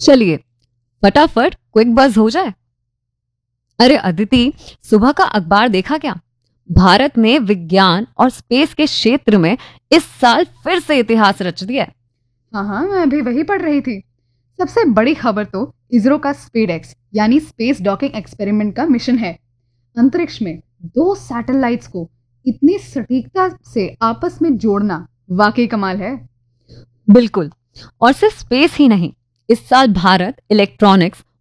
चलिए फटाफट क्विक बज हो जाए। अरे अदिति, सुबह का अखबार देखा क्या? भारत ने विज्ञान और स्पेस के क्षेत्र में इस साल फिर से इतिहास रच दिया है। हाँ हाँ, मैं भी वही पढ़ रही थी। सबसे बड़ी खबर तो इसरो का स्पीड एक्स यानी स्पेस डॉकिंग एक्सपेरिमेंट का मिशन है। अंतरिक्ष में दो सैटेलाइट्स को इतनी सटीकता से आपस में जोड़ना वाकई कमाल है। बिल्कुल। और सिर्फ स्पेस ही नहीं, इस साल भारत इलेक्ट्रॉनिक्स